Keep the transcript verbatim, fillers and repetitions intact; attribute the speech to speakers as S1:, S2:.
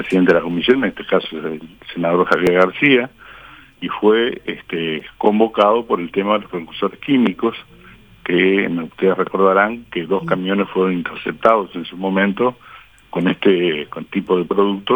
S1: presidente de la comisión, en este caso es el senador Javier García, y fue este, convocado por el tema de los precursores químicos, que ustedes recordarán que dos camiones fueron interceptados en su momento con este con tipo de productos